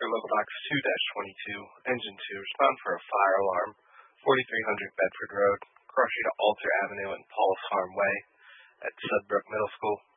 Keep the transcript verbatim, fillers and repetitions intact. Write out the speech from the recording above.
Local Box two twenty-two, Engine two, respond for a fire alarm, forty-three hundred Bedford Road, cross street to Alter Avenue and Paul's Farm Way at Sudbrook Middle School.